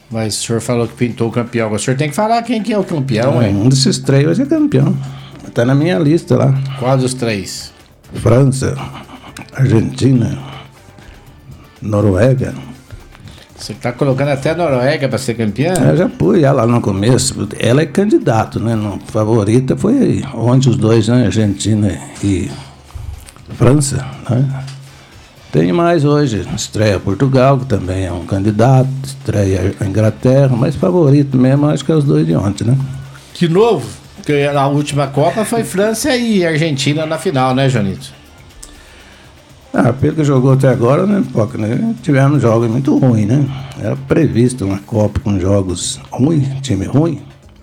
Mas o senhor falou que pintou o campeão. O senhor tem que falar quem que é o campeão, hein? Um desses três vai ser campeão. Tá na minha lista lá. Qual dos três? França, Argentina, Noruega. Você tá colocando até a Noruega para ser campeã? Eu já pus ela lá no começo. Ela é candidato, né? No favorita foi ontem os dois, né? Argentina e França, né? Tem mais hoje. Estreia Portugal, que também é um candidato. Estreia a Inglaterra, mas favorito mesmo acho que é os dois de ontem, né? De novo? Porque a última Copa foi França e Argentina na final, né, Joanito? Pelo que jogou até agora, né, tivemos jogos muito ruins, né? Era previsto uma Copa com jogos ruins, time ruim.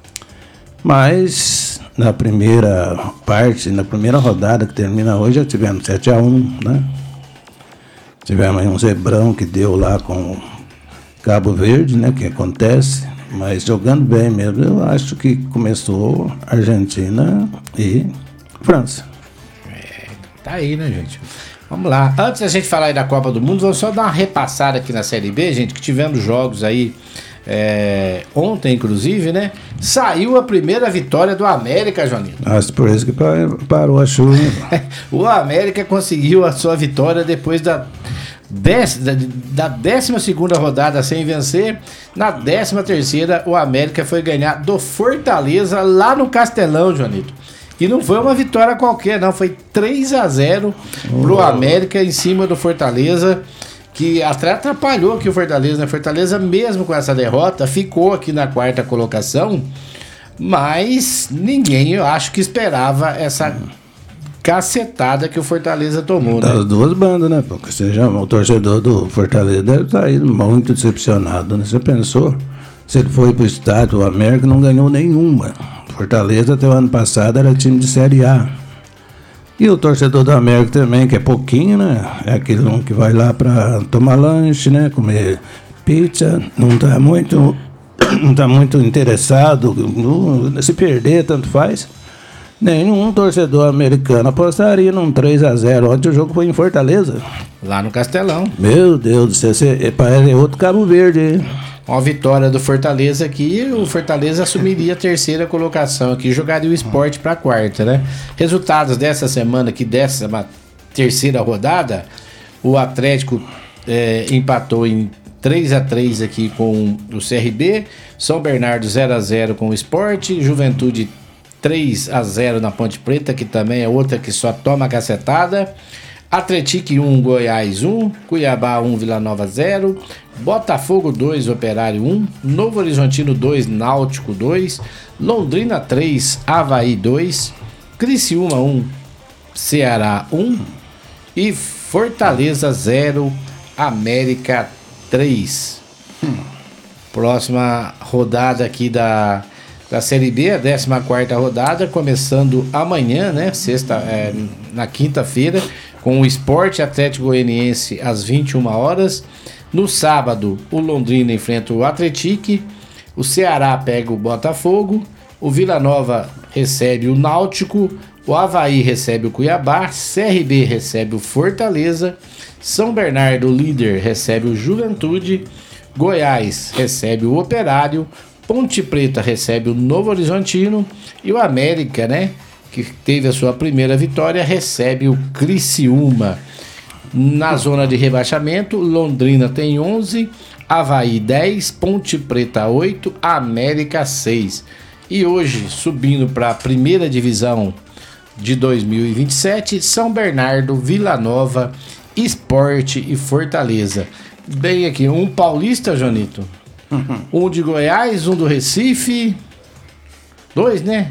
Mas na primeira parte, na primeira rodada que termina hoje, já tivemos 7-1, né? Tivemos aí um zebrão que deu lá com Cabo Verde, né? Que acontece, mas jogando bem mesmo. Eu acho que começou Argentina e França. Tá aí, né, gente? Vamos lá. Antes da gente falar aí da Copa do Mundo, vamos só dar uma repassada aqui na Série B, gente, que tivemos jogos aí ontem, inclusive, né? Saiu a primeira vitória do América, Joanito. Acho por isso que parou a chuva. O América conseguiu a sua vitória depois da 12ª rodada sem vencer. Na 13ª, o América foi ganhar do Fortaleza lá no Castelão, Joanito. E não foi uma vitória qualquer, não. Foi 3-0 pro América em cima do Fortaleza, que até atrapalhou aqui o Fortaleza, né? Fortaleza, mesmo com essa derrota, ficou aqui na 4ª colocação, mas ninguém, eu acho, que esperava essa cacetada que o Fortaleza tomou, né? Das duas bandas, né? Porque o torcedor do Fortaleza deve estar aí muito decepcionado, né? Você pensou, se ele foi pro estádio, o América não ganhou nenhuma. Fortaleza até o ano passado era time de Série A. E o torcedor do América também, que é pouquinho, né? É aquele um que vai lá para tomar lanche, né? Comer pizza. Não tá muito interessado. Se perder, tanto faz. Nenhum torcedor americano apostaria num 3-0. Ontem o jogo foi em Fortaleza. Lá no Castelão. Meu Deus do céu, parece outro Cabo Verde, hein? Uma vitória do Fortaleza aqui, o Fortaleza assumiria a 3ª colocação aqui, jogaria o Sport para a 4ª, né? Resultados dessa semana aqui, dessa 3ª rodada, o Atlético empatou em 3-3 aqui com o CRB, São Bernardo 0-0 com o Sport, Juventude 3-0 na Ponte Preta, que também é outra que só toma cacetada. Atlético 1, Goiás 1, Cuiabá 1, Vila Nova 0, Botafogo 2, Operário 1, Novo Horizontino 2, Náutico 2, Londrina 3, Avaí 2, Criciúma 1, Ceará 1 e Fortaleza 0, América 3. Próxima rodada aqui da Série B, a 14ª rodada, começando amanhã, né? Na quinta-feira, com o Sport Atlético Goianiense às 21 horas. No sábado, o Londrina enfrenta o Atlético, o Ceará pega o Botafogo, o Vila Nova recebe o Náutico, o Avaí recebe o Cuiabá, CRB recebe o Fortaleza, São Bernardo, líder, recebe o Juventude, Goiás recebe o Operário, Ponte Preta recebe o Novo Horizontino e o América, né, que teve a sua primeira vitória, recebe o Criciúma. Na zona de rebaixamento, Londrina tem 11, Avaí 10, Ponte Preta 8, América 6. E hoje, subindo para a primeira divisão de 2027, São Bernardo, Vila Nova, Sport e Fortaleza. Bem aqui, um paulista, Joanito, um de Goiás, um do Recife, 2, né?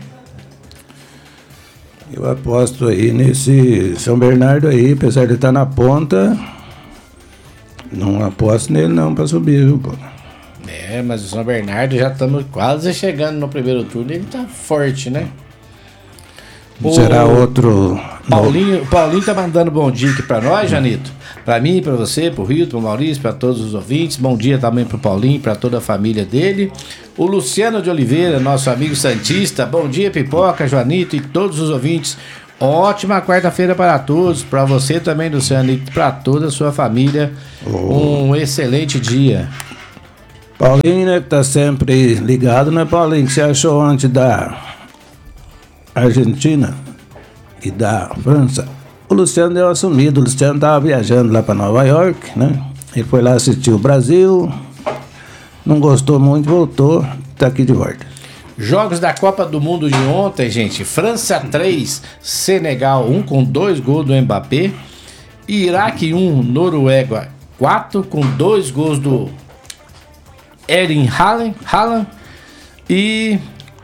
Eu aposto aí nesse São Bernardo aí, apesar de estar na ponta, não aposto nele não pra subir, viu, pô? Mas o São Bernardo já estamos quase chegando no primeiro turno, ele tá forte, né? Será outro... O Paulinho tá mandando bom dia aqui pra nós, Janito. Pra mim, pra você, pro Rio, pro Maurício, pra todos os ouvintes. Bom dia também pro Paulinho, pra toda a família dele. O Luciano de Oliveira, nosso amigo santista. Bom dia, Pipoca, Joanito e todos os ouvintes. Ótima quarta-feira para todos. Pra você também, Luciano, e pra toda a sua família. Um excelente dia. Paulinho, né, que tá sempre ligado, né, Paulinho? O que você achou antes da Argentina e da França? O Luciano deu uma sumida. O Luciano tava viajando lá para Nova York, né? Ele foi lá assistir o Brasil, não gostou muito, voltou, tá aqui de volta. Jogos da Copa do Mundo de ontem, gente. França 3, Senegal 1 com 2 gols do Mbappé. Iraque 1, Noruega 4 com 2 gols do Erling Haaland. E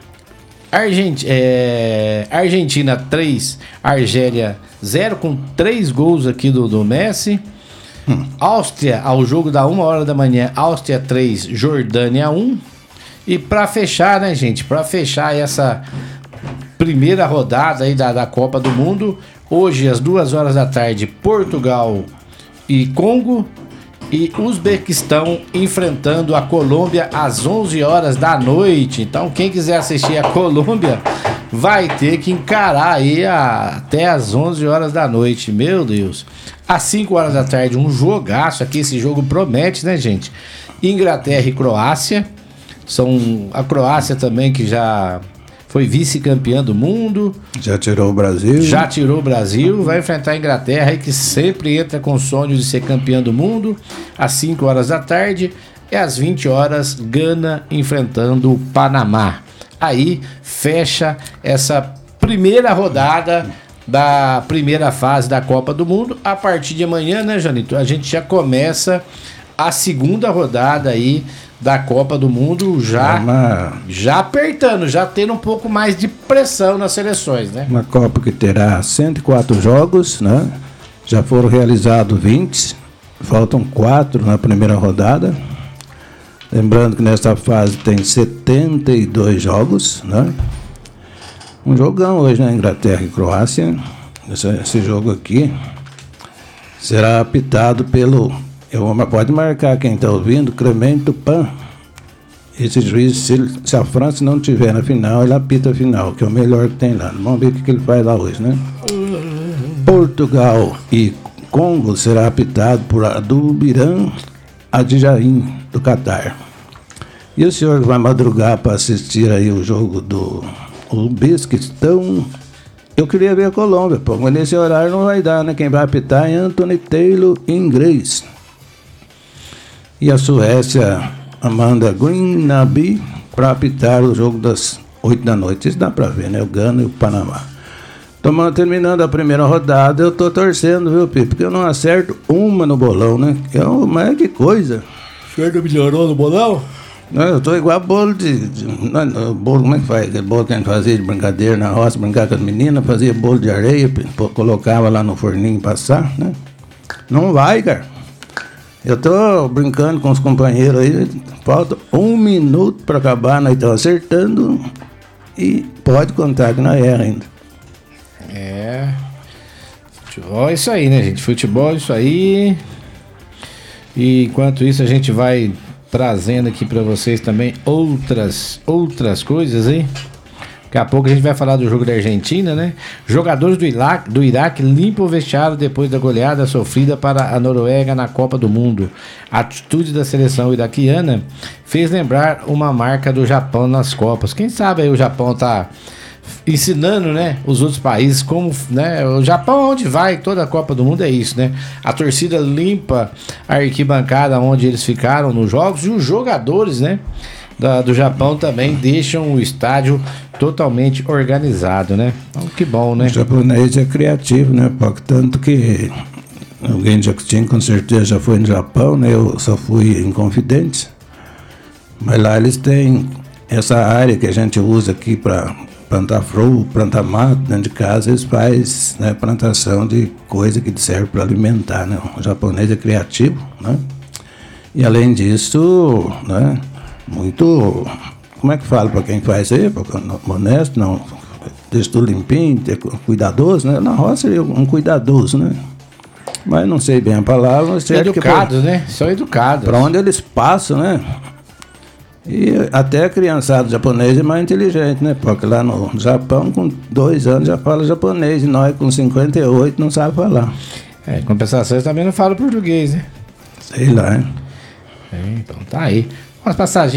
Argentina 3, Argélia 0 com 3 gols aqui do Messi. Áustria, ao jogo da 1 hora da manhã, Áustria 3, Jordânia 1. E pra fechar, né, gente? Pra fechar essa primeira rodada aí da Copa do Mundo, hoje às 2 horas da tarde, Portugal e Congo. E Uzbequistão enfrentando a Colômbia às 11 horas da noite. Então, quem quiser assistir a Colômbia vai ter que encarar aí até às 11 horas da noite. Meu Deus. Às 5 horas da tarde, um jogaço aqui. Esse jogo promete, né, gente? Inglaterra e Croácia. A Croácia também, que já foi vice-campeã do mundo. Já tirou o Brasil. Vai enfrentar a Inglaterra, aí, que sempre entra com o sonho de ser campeã do mundo. Às 5 horas da tarde. E às 20 horas, Gana enfrentando o Panamá. Aí fecha essa primeira rodada da primeira fase da Copa do Mundo. A partir de amanhã, né, Janito? A gente já começa a segunda rodada aí da Copa do Mundo, já apertando, já tendo um pouco mais de pressão nas seleções, né? Uma Copa que terá 104 jogos, né? Já foram realizados 20, faltam 4 na primeira rodada. Lembrando que nessa fase tem 72 jogos, né? Um jogão hoje, né? Inglaterra e Croácia. Esse jogo aqui será apitado pelo... pode marcar quem está ouvindo, Clemente Tupin. Esse juiz, se a França não tiver na final, ele apita a final, que é o melhor que tem lá. Vamos ver o que ele faz lá hoje, né? Portugal e Congo será apitado por Adulbiran Adjaim, do Catar. E o senhor vai madrugar para assistir aí o jogo do Uzbequistão. Eu queria ver a Colômbia, pô, mas nesse horário não vai dar, né? Quem vai apitar é Anthony Taylor, em inglês. E a Suécia, Amanda Greenaby, para apitar o jogo das 8 da noite. Isso dá para ver, né? O Gana e o Panamá. Terminando a primeira rodada, eu tô torcendo, viu, Pipo? Porque eu não acerto uma no bolão, né? Mas que coisa. O senhor não melhorou no bolão? Não, eu tô igual bolo bolo, como é que faz? Aquele bolo que a gente fazia de brincadeira na roça, brincar com as meninas, fazia bolo de areia, colocava lá no forninho passar, né? Não vai, cara. Eu tô brincando com os companheiros aí, falta 1 minuto para acabar, nós estamos acertando e pode contar que nós erramos ainda. Futebol é isso aí, né, gente? Futebol é isso aí. E enquanto isso a gente vai trazendo aqui para vocês também outras coisas, hein? Daqui a pouco a gente vai falar do jogo da Argentina, né? Jogadores do Iraque limpam o vestiário depois da goleada sofrida para a Noruega na Copa do Mundo. A atitude da seleção iraquiana fez lembrar uma marca do Japão nas Copas. Quem sabe aí o Japão tá ensinando, né, os outros países como, né, o Japão onde vai toda a Copa do Mundo é isso, né? A torcida limpa a arquibancada onde eles ficaram nos jogos e os jogadores, né, do Japão também deixam o estádio totalmente organizado, né? Então, que bom, né? O japonês é criativo, né? Porque tanto que alguém já tinha, com certeza já foi no Japão, né? Eu só fui em Confidentes, mas lá eles têm essa área que a gente usa aqui para plantar fruta, plantar mato dentro de casa, eles fazem, né, plantação de coisa que serve para alimentar, né? O japonês é criativo, né? E além disso, né, muito, como é que fala para quem faz aí? Honesto, não, deixa tudo limpinho, cuidadoso, né? Na roça seria um cuidadoso, né? Mas não sei bem a palavra. Mas educados, né? São educados. Para onde eles passam, né? E até a criançada japonesa é mais inteligente, né? Porque lá no Japão, com 2 anos, já fala japonês. E nós, com 58, não sabe falar. Em compensação, eles também não falam português, né? Sei lá, hein? Então tá aí. umas passagens